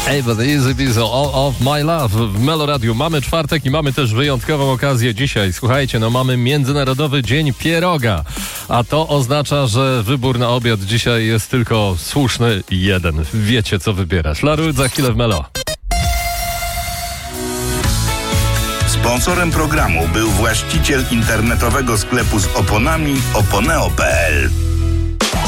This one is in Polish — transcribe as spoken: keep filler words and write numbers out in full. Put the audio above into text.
Ava the Easy Beats of My Love w Meloradiu. Mamy czwartek i mamy też wyjątkową okazję dzisiaj. Słuchajcie, no mamy Międzynarodowy Dzień Pieroga, a to oznacza, że wybór na obiad dzisiaj jest tylko słuszny jeden. Wiecie, co wybierać. Larud za chwilę w Melo. Sponsorem programu był właściciel internetowego sklepu z oponami oponeo kropka pe el.